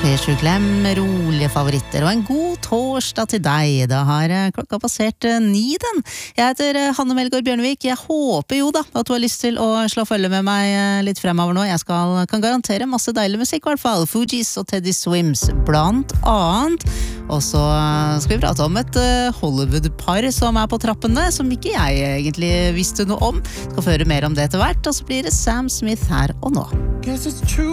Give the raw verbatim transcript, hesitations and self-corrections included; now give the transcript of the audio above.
P sju Glem, rolige favoritter, og en god torsdag til deg. Da har klokka passert ni den. Jeg heter Hanne Melgaard Bjørnevik. Jeg håper jo da at du har lyst til å slå følge med meg litt fremover nå. Jeg skal, kan garantere masse deilig musikk, i hvert fall. Fugees og Teddy Swims, blant annet. Og så skal vi prate om et Hollywood-par som er på trappene, som ikke jeg egentlig visste noe om. Skal få høre mer om det etter hvert, og så blir det Sam Smith her og nå.